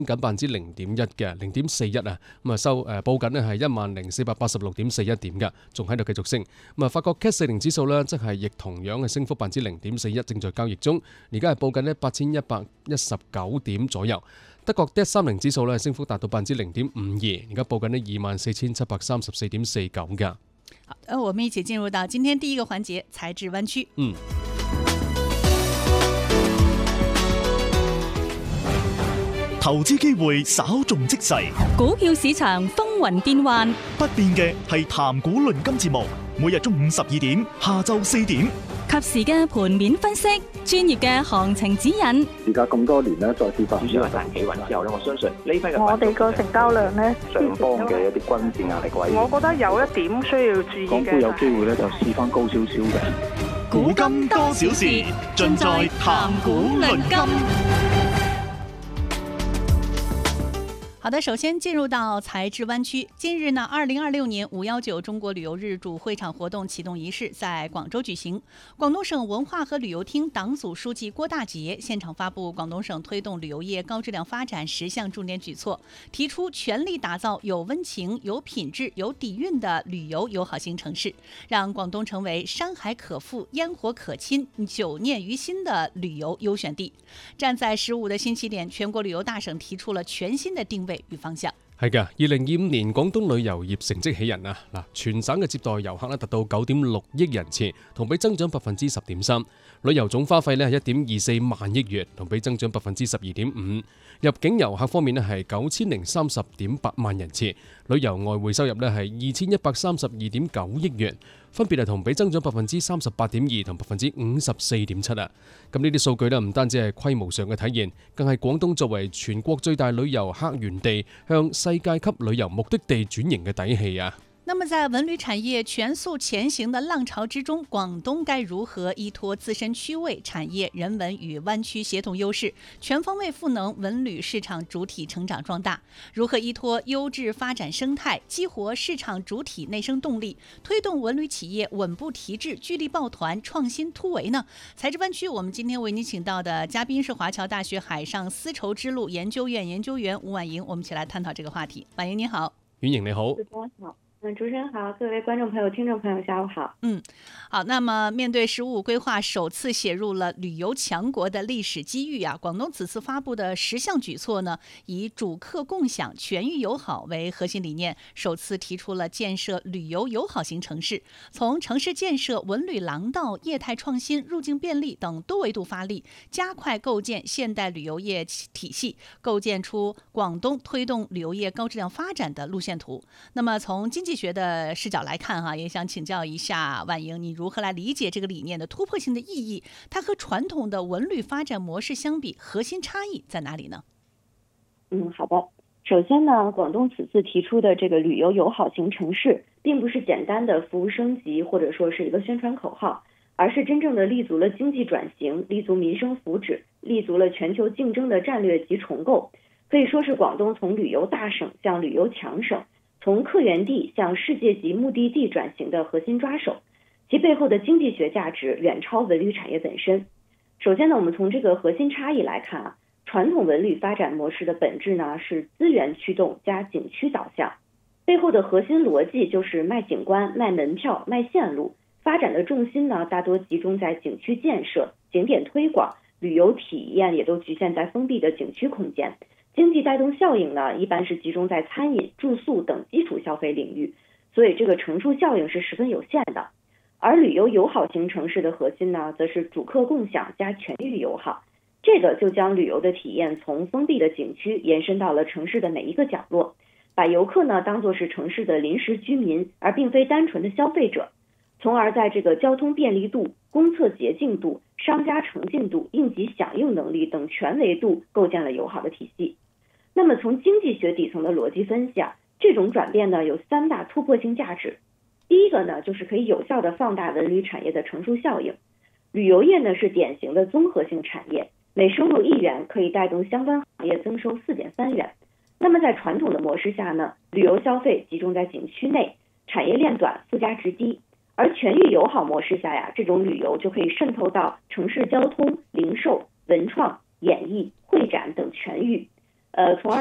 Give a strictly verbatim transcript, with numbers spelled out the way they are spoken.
緊百分之零點一嘅零點四一啊，咁啊收誒報緊呢係一萬零四百八十六點四一點嘅，仲喺度繼續升。咁啊，法國 C A C 四零指數呢，即係亦同樣係升幅百分之零點四一，正在交易中。而家係報緊呢八千一百一十九點左右。德國 D 一三零指數呢，升幅達到百分之零點五二，而家報緊呢二萬四千七百三十四點四九嘅。 好，呃，我們一起進入到今天第一個環節，財智灣區。 嗯。 投資機會稍縱即逝， 股票市場風雲變幻， 不變嘅係談股論金節目，每日中午十二點，下晝四點， 及時嘅盤面分析，專業嘅行情指引。 而家咁多年咧，再次發主要係大企穩之後咧，我相信呢批嘅我哋個成交量咧， 上方嘅一啲均線壓力位， 我覺得有一點需要注意嘅。 港股有機會咧就試翻高少少嘅。 古今多少事，盡在談股論金。 好的，首先進入到財智灣區。近日呢，二零二六年五幺九中國旅遊日主會場活動啟動儀式在廣州舉行。廣東省文化和旅遊廳黨組書記郭大捷現場發布廣東省推動旅遊業高質量發展十項重點舉措，提出全力打造有溫情、有品質、有底蘊的旅遊友好型城市，讓廣東成為山海可覆、煙火可親、久念於心的旅遊優選地。站在十五的新起點，全國旅遊大省提出了全新的定位與方向。 係嘅，二零二五年廣東旅遊業成績喜人啊！嗱，全省嘅接待遊客咧達到九點六億人次，同比增長百分之十點三。旅遊總花費咧係一點二四萬億元，同比增長百分之十二點五。入境遊客方面咧係九千零三十點八萬人次，旅遊外匯收入咧係二千一百三十二點九億元，分別係同比增長百分之三十八點二同百分之五十四點七啊！咁呢啲數據咧唔單止係規模上嘅體現，更係廣東作為全國最大旅遊客源地向世界級旅遊目的地轉型嘅底氣啊！ 那麼在文旅產業全速前行的浪潮之中，廣東該如何依託自身區位、產業、人文與灣區協同優勢，全方位賦能文旅市場主體成長壯大？如何依託優質發展生態，激活市場主體內生動力，推動文旅企業穩步提質、聚力抱團、創新突圍呢？財智灣區，我們今天為您請到的嘉賓是華僑大學海上絲綢之路研究院研究員吳婉瑩，我們一起來探討這個話題。婉瑩你好。 婉瑩你好。 嗯，主持人好，各位觀眾朋友、聽眾朋友，下午好。 嗯，好。那麼面對“十五”規劃首次寫入了旅遊強國的歷史機遇啊，廣東此次發布的十項舉措呢，以主客共享、全域友好為核心理念，首次提出了建設旅遊友好型城市，從城市建設、文旅廊道、業態創新、入境便利等多維度發力，加快構建現代旅遊業體系，構建出廣東推動旅遊業高質量發展的路線圖。那麼從經濟學的視角來看哈，也想請教一下婉瑩，你如何來理解這個理念的突破性的意義？它和傳統的文旅發展模式相比，核心差異在哪裡呢？ 嗯，好的。首先呢，廣東此次提出的這個旅遊友好型城市，並不是簡單的服務升級，或者說是一個宣傳口號，而是真正的立足了經濟轉型，立足民生福祉，立足了全球競爭的戰略及重構，可以說是廣東從旅遊大省向旅遊強省，從客源地向世界級目的地轉型的核心抓手，其背後的經濟學價值遠超文旅產業本身。首先呢，我們從這個核心差異來看啊，傳統文旅發展模式的本質呢是資源驅動加景區導向，背後的核心邏輯就是賣景觀、賣門票、賣線路，發展的重心呢大多集中在景區建設、景點推廣，旅遊體驗也都局限在封閉的景區空間。經濟帶動效應呢，一般是集中在餐飲、住宿等基礎消費領域，所以這個乘數效應是十分有限的。而旅遊友好型城市的核心呢，則是主客共享加全域友好，這個就將旅遊的體驗從封閉的景區延伸到了城市的每一個角落，把遊客呢當作是城市的臨時居民，而並非單純的消費者，從而在這個交通便利度、公廁潔淨度、商家誠信度、應急響應能力等全維度構建了友好的體系。那麼從經濟學底層的邏輯分析啊，這種轉變呢有三大突破性價值。第一個呢就是可以有效的放大文旅產業的乘數效應。旅遊業呢是典型的綜合性產業，每收入一元可以帶動相關行業增收四點三元。那麼在傳統的模式下呢，旅遊消費集中在景區內，產業鏈短，附加值低。而全域友好模式下呀，這種旅遊就可以滲透到城市交通、零售、文創、演藝、會展等全域。 呃，从